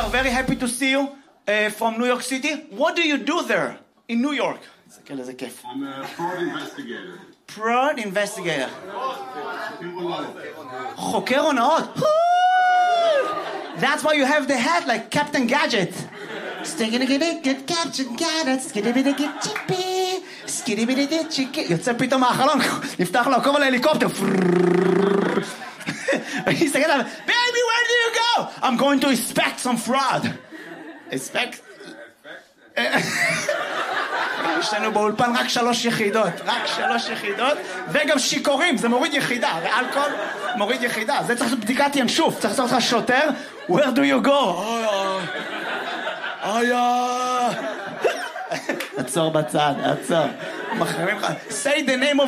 are very happy to see you from New York City. What do you do there in New York? איזה כיף. I'm a fraud investigator. Fraud investigator. חוקר הונאות. That's why you have the hat like Captain Gadget. יוצא פתאום מהחלון, נפתח לו הכל על ההליקופטר. ויסתכל עליו, baby, where do you go? I'm going to inspect some fraud. inspect? יש לנו באולפן רק 3 יחידות, וגם שיקורים, זה מוריד יחידה, ואלכוהול מוריד יחידה, זה צריך לעשות בדיקת ינשוף, צריך לעשות לך שוטר, where do you go? עצור בצד, עצור. מחרימים לך, say the name of